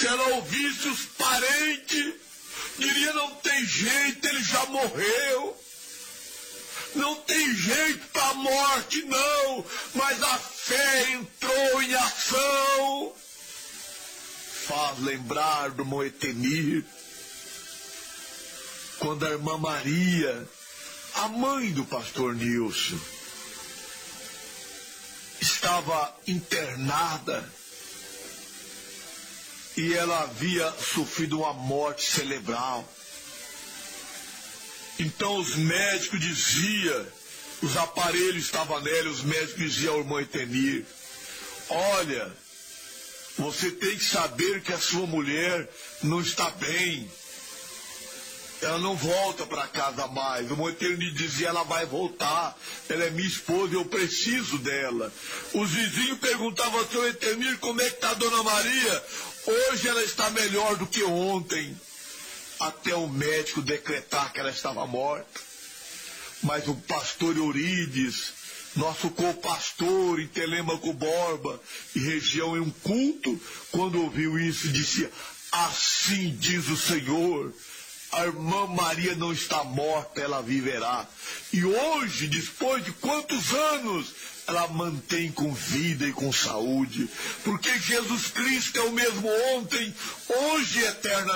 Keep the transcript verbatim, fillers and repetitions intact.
Se ela ouvisse os parentes, diria: não tem jeito, ele já morreu. Não tem jeito para a morte, não. Mas a fé entrou em ação. Faz lembrar do irmão Etemir, quando a irmã Maria, a mãe do pastor Nilson, estava internada e ela havia sofrido uma morte cerebral. Então os médicos diziam, os aparelhos estavam nela, os médicos diziam ao irmão Etemir: olha, você tem que saber que a sua mulher não está bem. Ela não volta para casa mais. O irmão Etemir dizia: ela vai voltar. Ela é minha esposa, eu preciso dela. Os vizinhos perguntavam ao senhor Etemir: como é que está a dona Maria? Hoje ela está melhor do que ontem. Até o médico decretar que ela estava morta. Mas o pastor Eurides, nosso co-pastor em Telêmaco Borba e região, em um culto, quando ouviu isso, disse: assim diz o Senhor, a irmã Maria não está morta, ela viverá. E hoje, depois de quantos anos, ela mantém com vida e com saúde, porque Jesus Cristo é o mesmo ontem, hoje e eternamente.